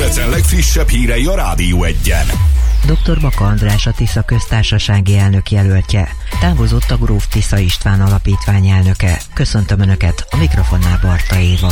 Debrecen legfrissebb hírei a Rádió Egyen. Dr. Baka András, a Tisza köztársasági elnök jelöltje. Távozott a Gróf Tisza István alapítvány elnöke. Köszöntöm Önöket, a mikrofonnál Barta Éva.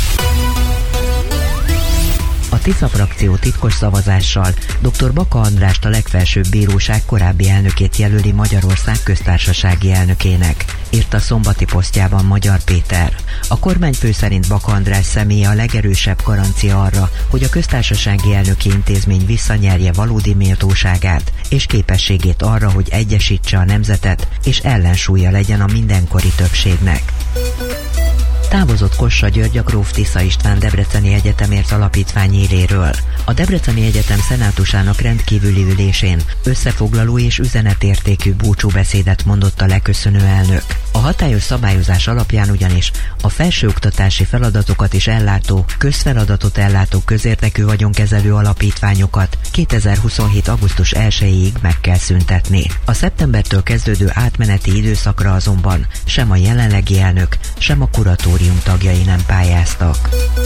A Tisza frakció titkos szavazással dr. Baka Andrást a legfelsőbb bíróság korábbi elnökét jelöli Magyarország köztársasági elnökének, írta szombati posztjában Magyar Péter. A kormányfő szerint Baka András személye a legerősebb garancia arra, hogy a köztársasági elnöki intézmény visszanyerje valódi méltóságát és képességét arra, hogy egyesítse a nemzetet és ellensúlya legyen a mindenkori többségnek. Távozott Kossa György, a Gróf Tisza István Debreceni Egyetemért alapítvány éléről. A Debreceni Egyetem szenátusának rendkívüli ülésén összefoglaló és üzenetértékű búcsúbeszédet mondott a leköszönő elnök. A hatályos szabályozás alapján ugyanis a felsőoktatási feladatokat is ellátó, közfeladatot ellátó közértekű vagyonkezelő alapítványokat 2027. augusztus 1-ig meg kell szüntetni. A szeptembertől kezdődő átmeneti időszakra azonban sem a jelenlegi elnök, sem a kuratórium tagjai nem pályáztak.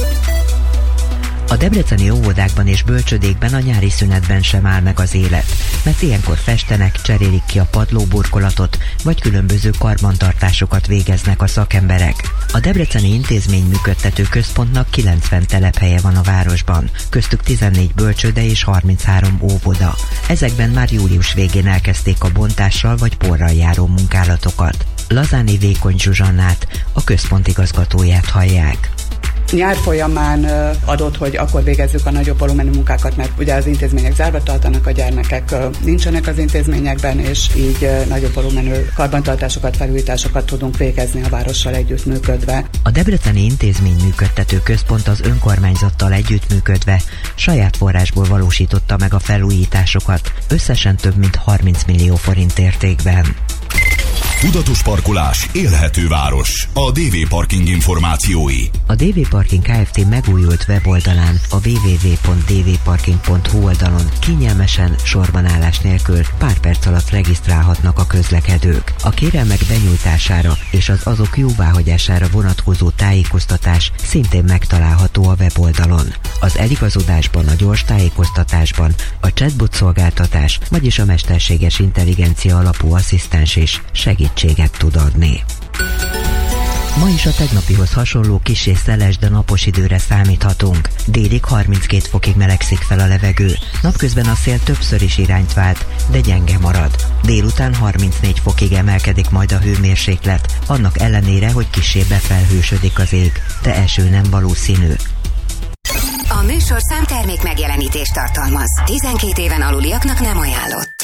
A debreceni óvodákban és bölcsödékben a nyári szünetben sem áll meg az élet, mert ilyenkor festenek, cserélik ki a padlóburkolatot, vagy különböző karbantartásokat végeznek a szakemberek. A Debreceni Intézményműködtető Központnak 90 telephelye van a városban, köztük 14 bölcsöde és 33 óvoda. Ezekben már július végén elkezdték a bontással vagy porral járó munkálatokat. Lazáni Vékony Zsuzsannát, a központ igazgatóját hallják. Nyár folyamán adott, hogy akkor végezzük a nagyobb volumenű munkákat, mert ugye az intézmények zárva tartanak, a gyermekek nincsenek az intézményekben, és így nagyobb volumenű karbantartásokat, felújításokat tudunk végezni a várossal együttműködve. A Debreceni Intézményműködtető Központ az önkormányzattal együttműködve saját forrásból valósította meg a felújításokat, összesen több mint 30 millió forint értékben. Tudatos parkolás, élhető város. A DV Parking információi. A DV Parking Kft. Megújult weboldalán, a www.dvparking.hu oldalon kényelmesen, sorbanállás nélkül pár perc alatt regisztrálhatnak a közlekedők. A kérelmek benyújtására és az azok jóváhagyására vonatkozó tájékoztatás szintén megtalálható a weboldalon. Az eligazodásban, a gyors tájékoztatásban a chatbot szolgáltatás, vagyis a mesterséges intelligencia alapú asszisztens is segítséget tud adni. Ma is a tegnapihoz hasonló kissé szeles, de napos időre számíthatunk. Délig 32 fokig melegszik fel a levegő. Napközben a szél többször is irányt vált, de gyenge marad. Délután 34 fokig emelkedik majd a hőmérséklet, annak ellenére, hogy kissé befelhősödik az ég, de eső nem valószínű. A műsorszám termék megjelenítést tartalmaz. 12 éven aluliaknak nem ajánlott.